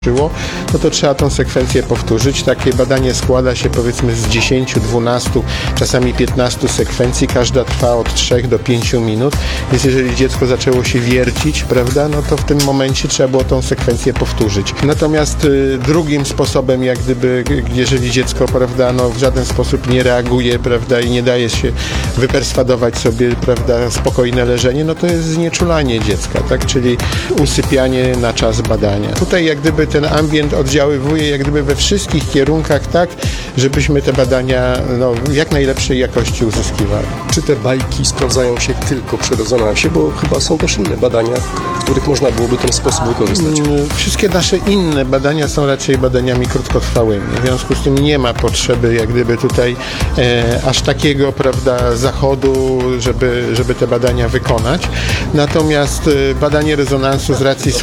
no to trzeba tą sekwencję powtórzyć. Takie badanie składa się powiedzmy z 10, 12, czasami 15 sekwencji. Każda trwa od 3 do 5 minut. Więc jeżeli dziecko zaczęło się wiercić, prawda, no to w tym momencie trzeba było tą sekwencję powtórzyć. Natomiast drugim sposobem, jak gdyby, jeżeli dziecko, prawda, no w żaden sposób nie reaguje, prawda, i nie daje się wyperswadować sobie, prawda, spokojne leżenie, no to jest znieczulanie dziecka, tak, czyli usypianie na czas badania. Tutaj jak gdyby ten ambient oddziaływuje jak gdyby we wszystkich kierunkach tak, żebyśmy te badania no, w jak najlepszej jakości uzyskiwali. Czy te bajki sprawdzają się tylko przy rezonansie, bo chyba są też inne badania, w których można byłoby ten sposób wykorzystać? Wszystkie nasze inne badania są raczej badaniami krótkotrwałymi. W związku z tym nie ma potrzeby jak gdyby tutaj aż takiego, prawda, zachodu, żeby te badania wykonać. Natomiast badanie rezonansu z racji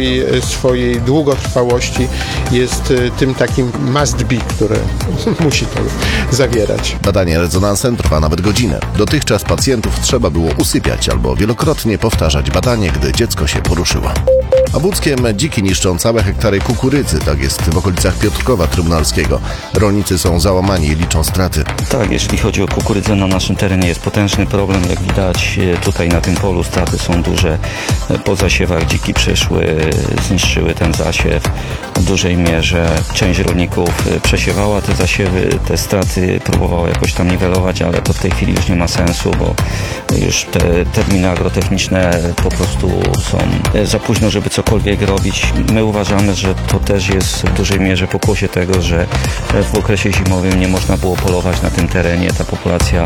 swojej długotrwałości jest tym takim must be, które musi to zawierać. Badanie rezonansem trwa nawet godzinę. Dotychczas pacjentów trzeba było usypiać albo wielokrotnie powtarzać badanie, gdy dziecko się poruszyło. A Buckiem dziki niszczą całe hektary kukurydzy, tak jest w okolicach Piotrkowa Trybunalskiego. Rolnicy są załamani i liczą straty. Tak, jeżeli chodzi o kukurydzę na naszym terenie jest potężny problem, jak widać tutaj na tym polu straty są duże. Po zasiewach dziki przyszły, zniszczyły ten zasiew w dużej mierze. Część rolników przesiewała te zasiewy, te straty próbowała jakoś tam niwelować, ale to w tej chwili już nie ma sensu, bo już te terminy agrotechniczne po prostu są za późno, żeby cokolwiek robić. My uważamy, że to też jest w dużej mierze pokłosie tego, że w okresie zimowym nie można było polować na tym terenie. Ta populacja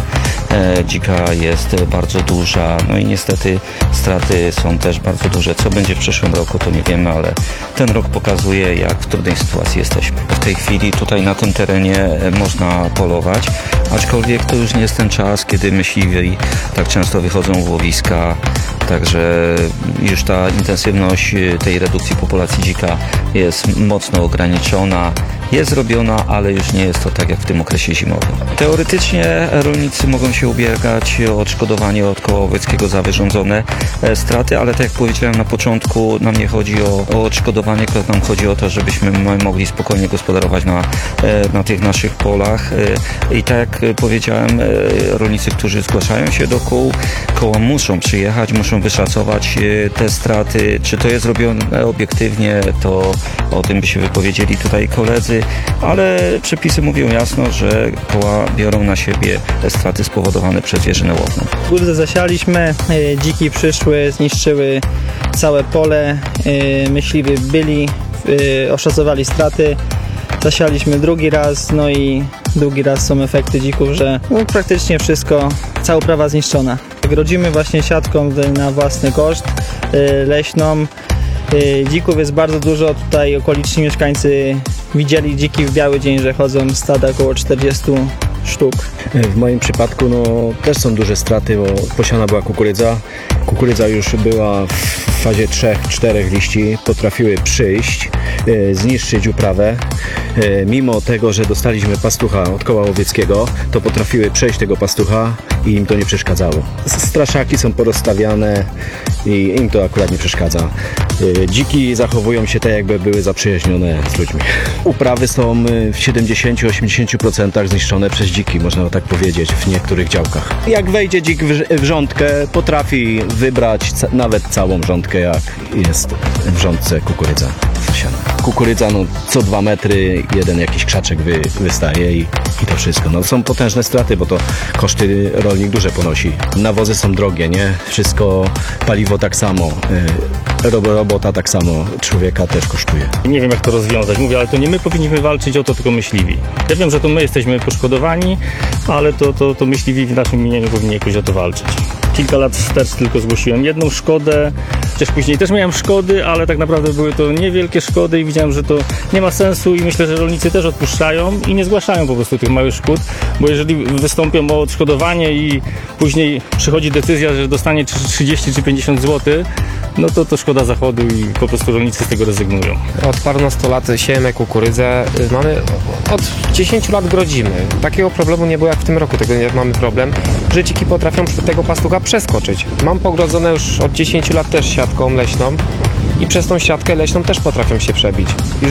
dzika jest bardzo duża, no i niestety straty są też bardzo duże. Co będzie w przyszłym roku, to nie wiemy, ale ten rok pokazuje, jak w trudnej sytuacji jesteśmy. W tej chwili tutaj na tym terenie można polować, aczkolwiek to już nie jest ten czas, kiedy myśliwi tak często wychodzą w łowiska, także już ta intensywność tej redukcji populacji dzika jest mocno ograniczona. Jest robiona, ale już nie jest to tak jak w tym okresie zimowym. Teoretycznie rolnicy mogą się ubiegać o odszkodowanie od koła łowieckiego za wyrządzone straty, ale tak jak powiedziałem na początku, nam nie chodzi o odszkodowanie, tylko nam chodzi o to, żebyśmy mogli spokojnie gospodarować na tych naszych polach. I tak jak powiedziałem, rolnicy, którzy zgłaszają się do kół, koła muszą przyjechać, muszą wyszacować te straty. Czy to jest robione obiektywnie, to o tym by się wypowiedzieli tutaj koledzy, ale przepisy mówią jasno, że koła biorą na siebie te straty spowodowane przez zwierzynę łowną. Kukurydzę zasialiśmy, dziki przyszły, zniszczyły całe pole, myśliwi byli, oszacowali straty. Zasialiśmy drugi raz, no i drugi raz są efekty dzików, że praktycznie wszystko, cała uprawa zniszczona. Rodzimy właśnie siatką na własny koszt leśną. Dzików jest bardzo dużo, tutaj okoliczni mieszkańcy widzieli dziki w biały dzień, że chodzą stada około 40 sztuk. W moim przypadku też są duże straty, bo posiana była kukurydza. Kukurydza już była w fazie 3-4 liści, potrafiły przyjść, zniszczyć uprawę. Mimo tego, że dostaliśmy pastucha od koła łowieckiego, to potrafiły przejść tego pastucha i im to nie przeszkadzało. Straszaki są porozstawiane i im to akurat nie przeszkadza. Dziki zachowują się tak, jakby były zaprzyjaźnione z ludźmi. Uprawy są w 70-80% zniszczone przez dziki, można tak powiedzieć, w niektórych działkach. Jak wejdzie dzik w rządkę, potrafi wybrać nawet całą rządkę, jak jest w rządce kukurydza. Kukurydza, co 2 metry, jeden jakiś krzaczek wystaje i to wszystko. Są potężne straty, bo to koszty rolnik duże ponosi. Nawozy są drogie, nie? Wszystko, paliwo tak samo, robota tak samo, człowieka też kosztuje. Nie wiem, jak to rozwiązać. Mówię, ale to nie my powinniśmy walczyć o to, tylko myśliwi. Ja wiem, że to my jesteśmy poszkodowani, ale to myśliwi w naszym imieniu powinni jakoś o to walczyć. Kilka lat wstecz tylko zgłosiłem jedną szkodę, chociaż później też miałem szkody, ale tak naprawdę były to niewielkie szkody i widziałem, że to nie ma sensu i myślę, że rolnicy też odpuszczają i nie zgłaszają po prostu tych małych szkód, bo jeżeli wystąpią o odszkodowanie i później przychodzi decyzja, że dostanie 30 czy 50 zł, no to szkoda zachodu i po prostu rolnicy z tego rezygnują. Od parunastu lat siejemy kukurydzę, od 10 lat grodzimy. Takiego problemu nie było jak w tym roku, tego nie mamy problem, że dziki potrafią tego pastucha przeskoczyć. Mam pogrodzone już od 10 lat też siatką leśną i przez tą siatkę leśną też potrafią się przebić. Już